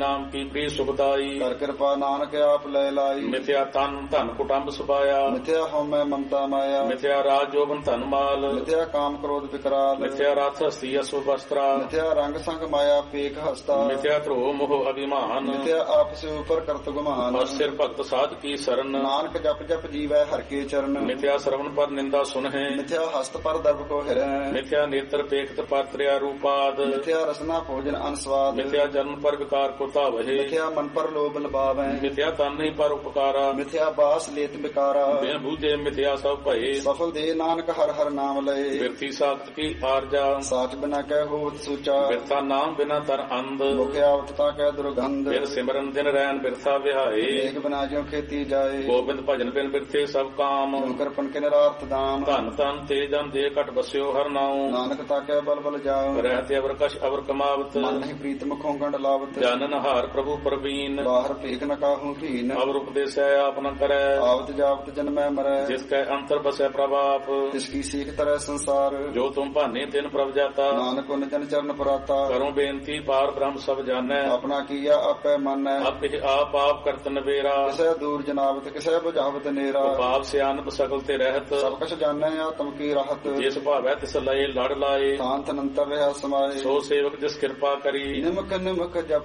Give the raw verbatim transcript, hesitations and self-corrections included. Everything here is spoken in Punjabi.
ਨਾਮ ਕੀ ਪ੍ਰੀ ਸੁਖਦਾਈ। ਕਰ ਕਿਰਪਾ ਨਾਨਕ ਆਪ ਲੈ ਲਾਈ। ਮਿਥਿਆ ਤਨ ਧਨ ਕੁਟੰਬ ਸੁਭਾਇਆ। ਮਿਥਿਆ ਹਉਮੈ ਮਮਤਾ ਮਾਇਆ। ਮਿਥਿਆ ਰਾਜ ਜੋਬਨ ਧਨ ਮਾਲ। ਮਿਥਿਆ ਕਾਮ ਕ੍ਰੋਧ ਵਿਕਰਾਲ। ਮਿਥਿਆ ਰਥ ਹਸਤੀ ਅਸੁ ਵਸਤਰਾ। ਮਿਥਿਆ ਰੰਗ ਸੰਗ ਮਾਇਆ ਪੇਖ ਹਸਤਾ। ਮਿਥਿਆ ਧਰੋ ਮੋਹ ਅਭਿਮਾਨ। ਮਿਥਿਆ ਆਪਸ ਉਪਰ ਕਰਤ ਗੁਮਾਨ। ਔਰ ਸਿਰ ਭਗਤ ਸਾਧ ਕੀ ਸਰਨ। ਨਾਨਕ ਜਪ ਜਪ ਜੀਵੈ ਹਰਿ ਕੇ ਚਰਨ। ਮਿਥਿਆ ਸਰਵਣ ਪਰ ਨਿੰਦਾ ਸੁਨਹਿ। ਮਿਥਿਆ ਹਸਤ ਪਰ ਦਰਬ ਕੋ ਹਿਰੈ। ਮਿਥਿਆ ਨੇਤਰ ਪੇਖਤ ਪਰ ਤ੍ਰਿਆ ਰੂਪਾਦ। ਮਿਥਿਆ ਰਸਨਾ ਭੋਜਨ ਅਨਸਵਾਦ। ਮਿਥਿਆ ਜਨਮ ਪਰ ਵਿਕਾਰ ਕੋ ਧਾਵਹਿ। ਮਿਥਿਆ ਮਨ ਪਰ ਲੋਭ ਲਬਾਵੈ। ਮਿਥਿਆ ਤਨ ਨਹੀਂ ਪਰ ਉਪਕਾਰਾ। ਮਿਥਿਆ ਬਾਸ ਲੇਤ ਬਿਕਾਰਾ। ਬਿਨ ਬੂਝੇ ਮਿਥਿਆ ਸਭ ਭਏ। ਸਫਲ ਦੇ ਨਾਨਕ ਹਰ ਹਰ ਨਾਮ ਲਏ। ਬਿਰਥੀ ਸਾਖਤ ਕੀ ਆਰਜਾ। ਸਾਚ ਬਿਨਾ ਕਹਿ ਹੋਤ ਸੂਚਾ। ਬਿਰਥਾ ਨਾਮ ਬਿਨਾ ਤਰ ਅੰਧ। ਮੁਖਿਆ ਉਤਤਾ ਕਹਿ ਦੁਰਗੰਧ। ਬਿਨ ਸਿਮਰਨ ਦਿਨ ਰੈਨ ਬਿਰਥਾ ਵਿਹਾਏ। ਏਕ ਬਿਨਾ ਜਿਉ ਖੇਤੀ ਜਾਏ। ਗੋਬਿੰਦ ਭਜਨ ਬਿਨ ਬਿਰਥੇ ਸਭ ਕਾਮ। ਜਿਉ ਕਰਪਨ ਕੇ ਨਿਰਾਰਥ ਦਾਮ। ਧਨ ਧਨ ਤੇ ਜਨ ਦੇ ਘਟ ਬਸਿਓ ਹਰ ਨਾਉ। ਨਾਨਕ ਤਾਕੈ ਬਲ ਬਲ ਜਾਉ। ਰਹਿਤੇ ਅਵਰ ਕਛ ਅਵਰ ਕਮਾਵਤ। ਮਨ ਨਹੀਂ ਪ੍ਰੀਤ ਮੁਖੋਂ ਗੰਢ ਲਾਵਤ। ਜਾਨਨ ਹਾਰ ਪ੍ਰਭੂ ਪ੍ਰਵੀਨ। ਬਾਹਰ ਭੇਖ ਨ ਕਾਹੂ ਭੀਨ। ਅਵਰ ਉਪਦੇਸੈ ਆਪ ਨ ਕਰੈ। ਆਵਤ ਜਾਵਤ ਜਨਮੈ ਮਰੈ। ਜਿਸ ਕੈ ਅੰਤਰ ਬਸੈ ਪ੍ਰਭਾਪ। ਤਿਸ ਕੀ ਸੀਖ ਤਰੈ ਸੰਸਾਰ। ਜੋ ਤੁਮ ਭਾਨੇ ਤਿਨ ਪ੍ਰਭ ਜਾਤਾ। ਨਾਨਕ ਉਨ ਜਨ ਚਰਨ ਪਰਾਤਾ। ਕਰੋ ਬੇਨਤੀ ਪਾਰ ਬ੍ਰਹਮ ਸਭ ਜਾਣੈ। ਆਪਣਾ ਕੀਆ ਆਪੈ ਮੰਨੈ। ਆਪੇ ਆਪ ਆਪ ਕਰਤ ਨਵੇਰਾ। ਕਿਸੈ ਦੂਰ ਜਨਾਵਤ ਕਿਸੈ ਬੁਝਾਵਤ ਨੇਰਾ। ਪਾਪ ਸਿਆਨਪ ਸਗਲ ਤੇ ਰਹਿਤ। ਸਭ ਕਛ ਜਾਣੈ ਆਤਮ ਕੀ ਰਾਹਤ। ਜਿਸ ਭਾਵੈ ਤਿਸ ਲਏ ਲੜ ਲਾਏ। ਸ਼ਾਂਤ ਅਨੰਤਰ ਰਹਿ ਸਮਾਏ। ਸੋ ਸੇਵਕ ਜਿਸ ਕਿਰਪਾ ਕਰੀ। ਨਿਮਕ ਨਿਮਕ ਜਪ